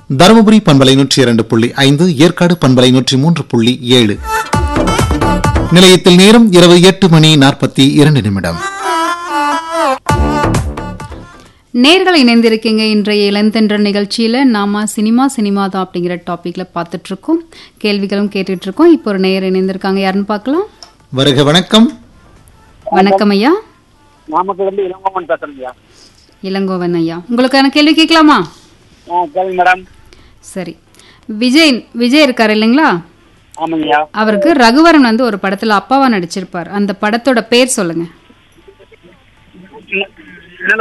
தருமபுரி பண்பலை 102.5, ஏற்காடு பண்பலை 103.7. நிலையத்தில் நேரம் இரவு 8:42. நேர்கள் இணைந்திருக்கீங்க. இன்றைய இளந்தென்றல் நிகழ்ச்சியில நாம சினிமா தான் அப்படிங்கிற டாபிக்ல பார்த்துட்டு இருக்கோம். கேள்விகளும் கேட்டுட்டு இருக்கோம். இப்போ ஒரு நேயர் இணைந்திருக்காங்க. யாருன்னு பார்க்கலாம். வருக, வணக்கம். வணக்கம் ஐயா. நாமக்கல் இருந்து இளங்கோவன் பேசுறேன் ஐயா. இளங்கோவன் ஐயா, உங்களுக்கான கேள்வி கேட்கலாமா? கேளுங்க மேடம். சரி, விஜய் இருக்காரு இல்லைங்களா? ஆமாங்கய்யா. அவருக்கு ரகுவரன் ஒரு படத்துல அப்பாவா நடிச்சிருப்பார். அந்த படத்தோட பேர் சொல்லுங்க.